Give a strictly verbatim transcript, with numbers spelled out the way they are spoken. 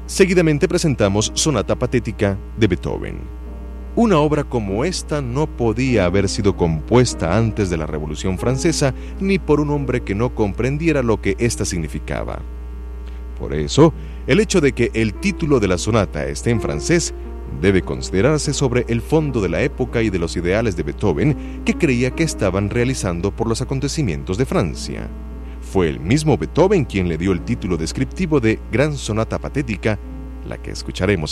Seguidamente presentamos Sonata Patética de Beethoven. Una obra como esta no podía haber sido compuesta antes de la Revolución Francesa ni por un hombre que no comprendiera lo que ésta significaba. Por eso, el hecho de que el título de la sonata esté en francés debe considerarse sobre el fondo de la época y de los ideales de Beethoven que creía que estaban realizando por los acontecimientos de Francia. Fue el mismo Beethoven quien le dio el título descriptivo de Gran Sonata Patética, la que escucharemos